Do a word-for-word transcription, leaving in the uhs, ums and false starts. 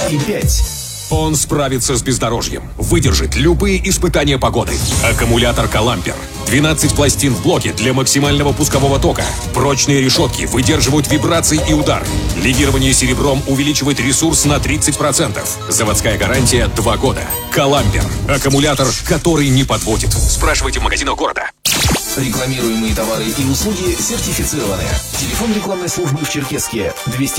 и пять. Он справится с бездорожьем, выдержит любые испытания погоды. Аккумулятор «Калампер». двенадцать пластин в блоке для максимального пускового тока. Прочные решетки выдерживают вибрации и удар. Легирование серебром увеличивает ресурс на тридцать процентов. Заводская гарантия два года. «Калампер». Аккумулятор, который не подводит. Спрашивайте в магазинах города. Рекламируемые товары и услуги сертифицированы. Телефон рекламной службы в Черкесске двести